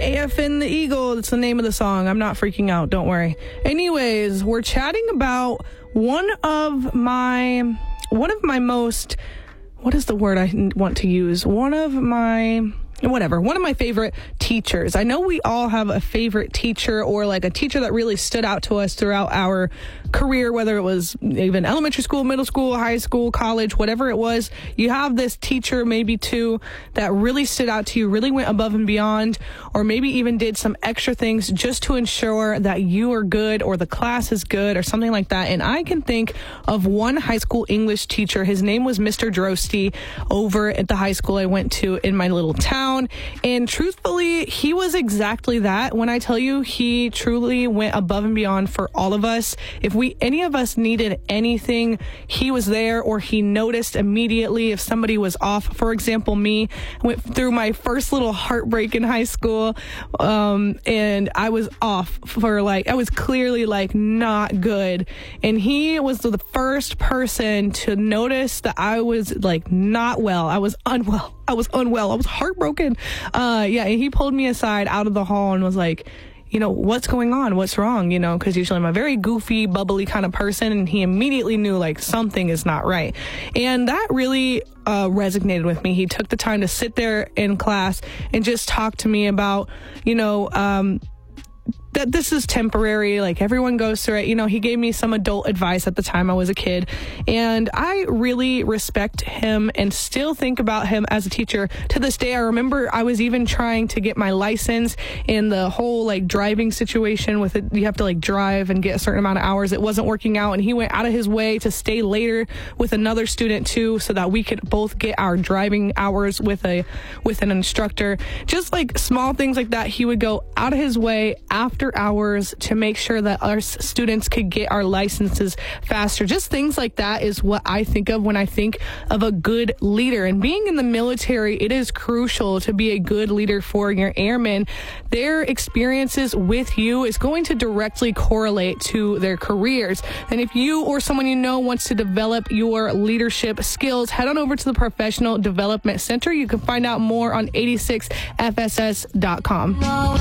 AF and the Eagle. That's the name of the song. I'm not freaking out. Don't worry. Anyways, we're chatting about one of my most, what is the word I want to use? One of my favorite teachers. I know we all have a favorite teacher, or like a teacher that really stood out to us throughout our career, whether it was even elementary school, middle school, high school, college, whatever it was. You have this teacher, maybe two, that really stood out to you, really went above and beyond, or maybe even did some extra things just to ensure that you are good or the class is good or something like that. And I can think of one high school English teacher. His name was Mr. Drosty over at the high school I went to in my little town. And truthfully, he was exactly that. When I tell you, he truly went above and beyond for all of us. If any of us needed anything, he was there, or he noticed immediately if somebody was off. For example, me, went through my first little heartbreak in high school, and I was off for I was clearly not good. And he was the first person to notice that I was not well. I was unwell. I was heartbroken. And he pulled me aside out of the hall and was like, what's going on? What's wrong? Because usually I'm a very goofy, bubbly kind of person. And he immediately knew something is not right. And that really resonated with me. He took the time to sit there in class and just talk to me about, that this is temporary, everyone goes through it. He gave me some adult advice at the time I was a kid, and I really respect him and still think about him as a teacher to this day. I remember I was even trying to get my license, in the whole driving situation with it. You have to drive and get a certain amount of hours. It wasn't working out, and he went out of his way to stay later with another student too, so that we could both get our driving hours with an instructor. Just small things like that. He would go out of his way after hours to make sure that our students could get our licenses faster. Just things like that is what I think of when I think of a good leader. And being in the military, it is crucial to be a good leader for your airmen. Their experiences with you is going to directly correlate to their careers. And if you or someone wants to develop your leadership skills, head on over to the Professional Development Center. You can find out more on 86fss.com.